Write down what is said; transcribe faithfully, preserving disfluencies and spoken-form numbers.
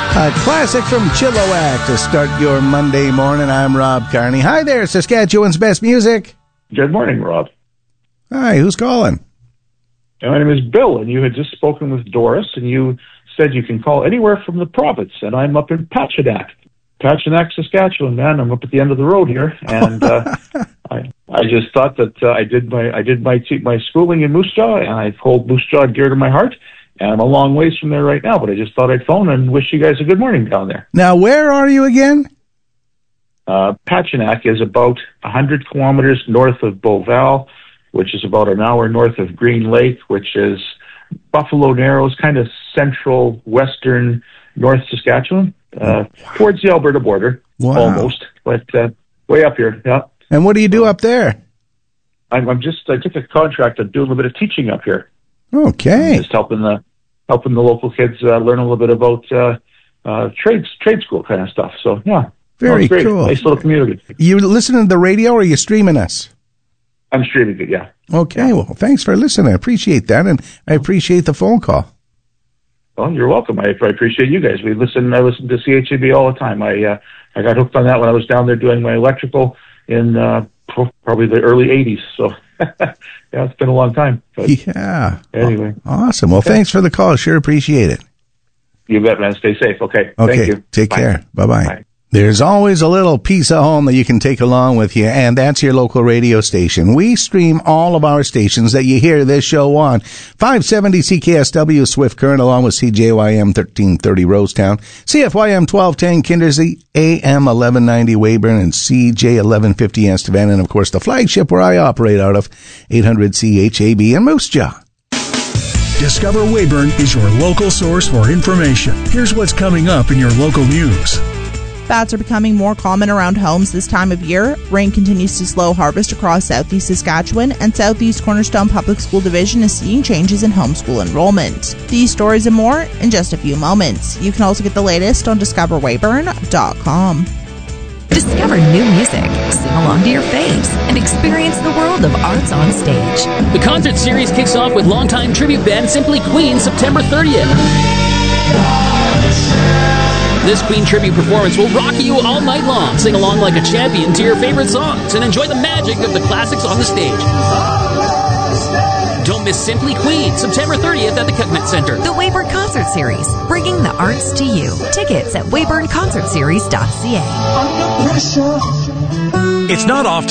A classic from Chilliwack to start your Monday morning. I'm Rob Carney. Hi there, Saskatchewan's best music. Good morning, Rob. Hi, who's calling? My name is Bill, and you had just spoken with Doris, and you said you can call anywhere from the province, and I'm up in Pachinak. Pachinak, Saskatchewan, man. I'm up at the end of the road here, and uh, I I just thought that uh, I did my I did my my schooling in Moose Jaw, and I hold Moose Jaw dear to my heart. And I'm a long ways from there right now, but I just thought I'd phone and wish you guys a good morning down there. Now, where are you again? Uh, Pachinak is about one hundred kilometers north of Beauval, which is about an hour north of Green Lake, which is Buffalo Narrows, kind of central, western North Saskatchewan, uh, towards the Alberta border, wow. almost, but uh, way up here. Yeah. And what do you do up there? I'm, I'm just, I took a contract of doing a bit of teaching up here. Okay. I'm just helping the helping the local kids uh, learn a little bit about uh, uh, trades, trade school kind of stuff. So, yeah. Very oh, great. cool. Nice little community. You listening to the radio or are you streaming us? I'm streaming it, yeah. Okay, yeah. Well, thanks for listening. I appreciate that, and I appreciate the phone call. Well, you're welcome. I, I appreciate you guys. We listen. I listen to C H A B all the time. I uh, I got hooked on that when I was down there doing my electrical in uh, probably the early eighties. So, yeah, it's been a long time. But yeah. Anyway. Awesome. Well, okay. Thanks for the call. Sure appreciate it. You bet, man. Stay safe. Okay. Okay. Thank you. Take Bye. care. Bye-bye. Bye. There's always a little piece of home that you can take along with you, and that's your local radio station. We stream all of our stations that you hear this show on. five seventy C K S W Swift Current, along with C J Y M thirteen thirty Rosetown, C F Y M twelve ten Kindersley, A M eleven ninety Weyburn, and C J eleven fifty Estevan, and of course the flagship where I operate out of, eight hundred C H A B in Moose Jaw. Discover Weyburn is your local source for information. Here's what's coming up in your local news. Bats are becoming more common around homes this time of year. Rain continues to slow harvest across southeast Saskatchewan, and Southeast Cornerstone Public School Division is seeing changes in homeschool enrollment. These stories and more in just a few moments. You can also get the latest on discover weyburn dot com. Discover new music, sing along to your faves, and experience the world of arts on stage. The concert series kicks off with longtime tribute band Simply Queen September thirtieth. This Queen tribute performance will rock you all night long. Sing along like a champion to your favorite songs and enjoy the magic of the classics on the stage. Don't miss Simply Queen, September thirtieth at the Cookman Center. The Weyburn Concert Series, bringing the arts to you. Tickets at weyburn concert series dot c a. It's not often